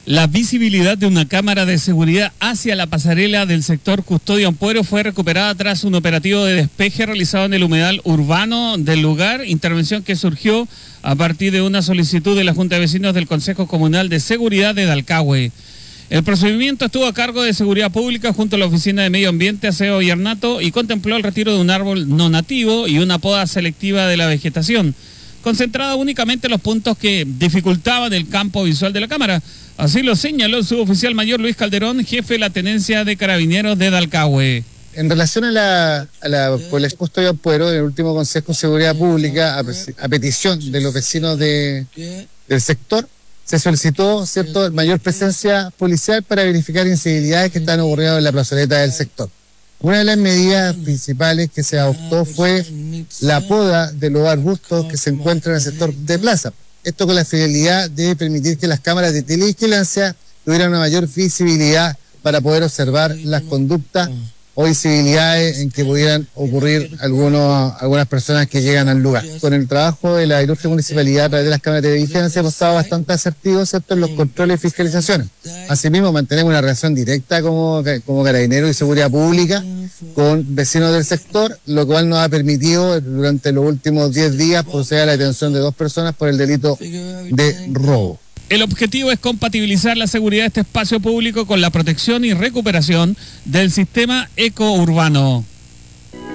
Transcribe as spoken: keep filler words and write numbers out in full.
La visibilidad de una cámara de seguridad hacia la pasarela del sector Custodio Ampuero fue recuperada tras un operativo de despeje realizado en el humedal urbano del lugar, intervención que surgió a partir de una solicitud de la Junta de Vecinos del Consejo Comunal de Seguridad de Dalcahue. El procedimiento estuvo a cargo de Seguridad Pública junto a la Oficina de Medio Ambiente, Aseo y Ornato y contempló el retiro de un árbol no nativo y una poda selectiva de la vegetación, concentrada únicamente en los puntos que dificultaban el campo visual de la cámara. Así lo señaló el suboficial mayor Luis Calderón, jefe de la Tenencia de Carabineros de Dalcahue. En relación a la, a la por el Custodio Ampuero, en el último Consejo de Seguridad Pública, a, a petición de los vecinos de, del sector, se solicitó, ¿cierto?, mayor presencia policial para verificar incivilidades que están ocurriendo en la plazoleta del sector. Una de las medidas principales que se adoptó fue la poda de los arbustos que se encuentran en el sector de plaza. Esto con la finalidad de permitir que las cámaras de televigilancia tuvieran una mayor visibilidad para poder observar las conductas o incivilidades en que pudieran ocurrir algunos, algunas personas que llegan al lugar. Con el trabajo de la ilustre municipalidad a través de las cámaras de televigilancia hemos estado bastante asertivos, ¿cierto?, en los controles y fiscalizaciones. Asimismo, mantenemos una relación directa como, como Carabineros y Seguridad Pública con vecinos del sector, lo cual nos ha permitido durante los últimos diez días proceder a la detención de dos personas por el delito de robo. El objetivo es compatibilizar la seguridad de este espacio público con la protección y recuperación del sistema ecourbano.